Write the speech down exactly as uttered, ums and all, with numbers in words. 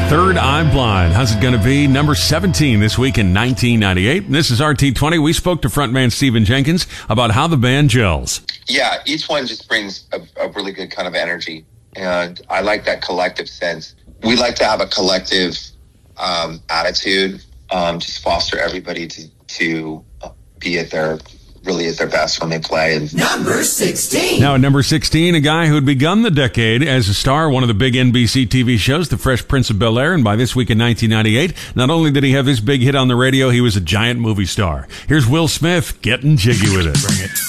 Third Eye Blind. How's it going to be? Number seventeen this week in nineteen ninety-eight. This is R T twenty. We spoke to frontman Stephen Jenkins about how the band gels. Yeah, each one just brings a, a really good kind of energy. And I like that collective sense. We like to have a collective um, attitude, um, just foster everybody to, to be at their really at their best when they play. And number sixteen. Now at number sixteen, a guy who had begun the decade as a star, one of the big N B C T V shows, The Fresh Prince of Bel-Air, and by this week in nineteen ninety-eight, not only did he have this big hit on the radio, he was a giant movie star. Here's Will Smith getting jiggy with it. Bring it.